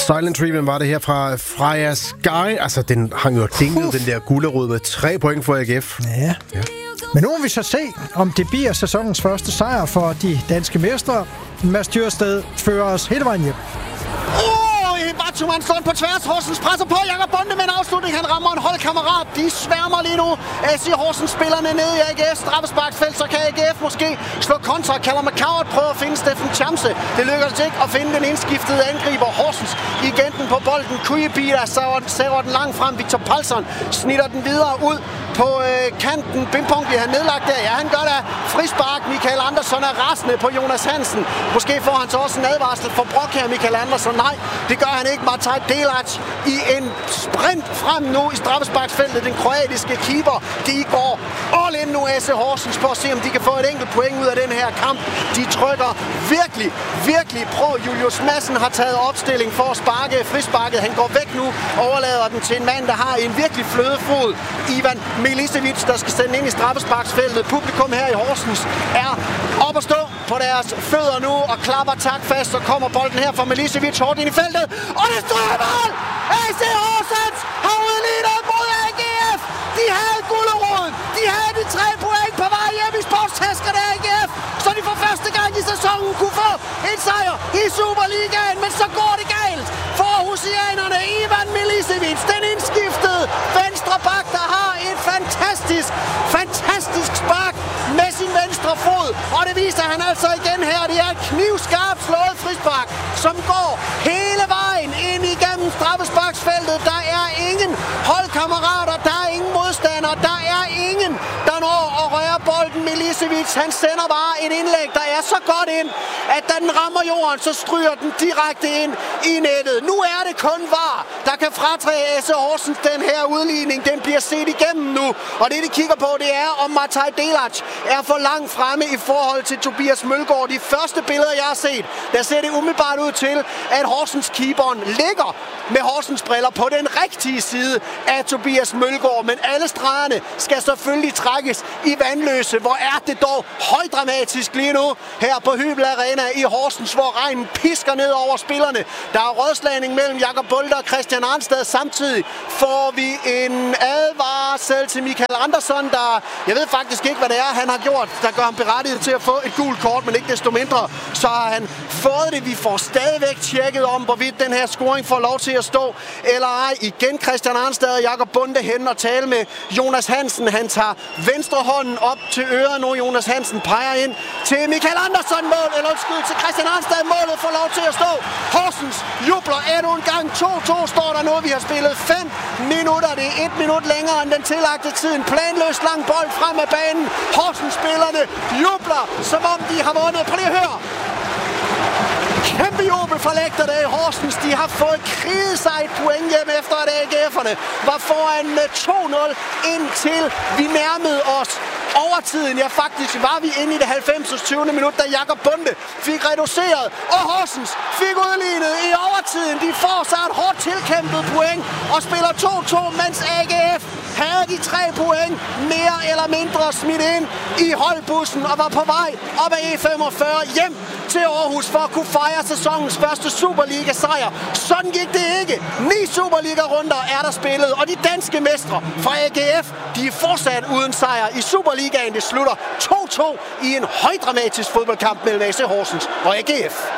Silent Treatment var det her fra Freja Sky. Altså, den hang jo dinget, den der gulderod med 3 point for AGF. Ja. Men nu må vi så se, om det bliver sæsonens første sejr for de danske mestre. Mads Thyrsted fører os hele vejen hjem. Bartumann står på tværs. Horsens presser på. Jakob Bonde med en afslutning. Han rammer en holdkammerat. De sværmer lige nu. AC Horsens spillerne nede i AGF straffesparksfelt. Så kan AGF måske slå kontra. Callum McCoward prøver at finde Steffen Chamse. Det lykkes ikke at finde den indskiftede angriber. Horsens igen den på bolden. Kuibi, der saver den langt frem. Victor Palsson snitter den videre ud på kanten. Bimpong bliver han nedlagt der. Ja, han gør da frispark. Michael Andersson er rasende på Jonas Hansen. Måske får han så også en advarsel for brok her, Michael Andersson. Nej, det gør han ikke. Martaj Delac i en sprint frem nu i straffesparksfeltet. Den kroatiske keeper, de går all in nu, AC Horsens, på at se, om de kan få et enkelt point ud af den her kamp. De trykker virkelig på. Julius Madsen har taget opstilling for at sparke frisparket. Han går væk nu, overlader den til en mand, der har en virkelig flødefod. Ivan Milicevic, der skal sende ind i straffesparksfeltet. Publikum her i Horsens er op at stå på deres fødder nu og klapper taktfast. Så kommer bolden her fra Milicevic hårdt ind i feltet. Og det står i mål! AC Horsens har udlignet mod AGF! De havde gulderåden! De havde de 3 point på vej hjem i sportstaskerne af AGF! Så de for første gang i sæsonen kunne få en sejr i Superligaen. Men så går det galt for Aarhusianerne. Ivan Milicevic, den indskiftede venstre bak, der har et fantastisk spark med sin venstre fod. Og det viser han altså igen her. Det er et knivskarpt slået frispark, som går hele vejen ind igennem straffesparksfeltet. Der er ingen holdkammerater, der er ingen modstandere, der er ingen, der når at røre bolden. Milicevic, han sender bare et indlæg, der er så godt ind, at da den rammer jorden, så stryger den direkte ind i nettet. Nu er det kun VAR, der kan fratage AC Horsens den her udligning. Den bliver set igennem nu, og det de kigger på, det er, om Martaj Delac er for langt fremme i forhold til Tobias Mølgaard. De første billeder, jeg har set, der ser det umiddelbart ud til, at Horsens-keeperen ligger med Horsens briller på den rigtige side af Tobias Mølgaard. Men alle stregerne skal selvfølgelig trækkes i vandløse. Hvor er det dog højdramatisk lige nu her på Hybel Arena i Horsens, hvor regnen pisker ned over spillerne. Der er rådslagning mellem Jakob Bonde og Christian Arnstad. Samtidig får vi en advarsel til Michael Andersson, der, jeg ved faktisk ikke, hvad det er, han har gjort, der gør ham berettiget til at få et gult kort, men ikke desto mindre, så har han fået det. Vi får stadigvæk tjekket om, hvorvidt den her scoring får lov til at stå eller ej. Igen Christian Arnstad og Jakob Bonde hen og tale med Jonas Hansen. Han tager venstre hånden op til øret nu. Jonas Hansen peger ind til Michael Andersson mål, eller undskyld, til Christian Arnstad. Målet får lov til at stå. Horsens jubler endnu en gang. 2-2 står der nu. Vi har spillet 5 minutter. Det er 1 minut længere end den tillagte tid. En planløs lang bold frem af banen. Horsens spillerne jubler, som om de har vundet. Prøv lige at høre. Kæmpe jubel for lægterne i Horsens. De har fået kriget sig et point hjem efter, at AGF'erne var foran med 2-0 indtil vi nærmede os overtiden. Ja, faktisk var vi inde i det 90. 20. minut, da Jakob Bonde fik reduceret, og Horsens fik udlignet i overtiden. De får så et hårdt tilkæmpet point og spiller 2-2, mens AGF havde de 3 point mere eller mindre smidt ind i holdbussen og var på vej op ad E45 hjem til Aarhus for at kunne fejre sæsonens første Superliga-sejr. Sådan gik det ikke. 9 Superliga-runder er der spillet, og de danske mestre fra AGF, de er fortsat uden sejr i Superligaen. Det slutter 2-2 i en højdramatisk fodboldkamp mellem AC Horsens og AGF.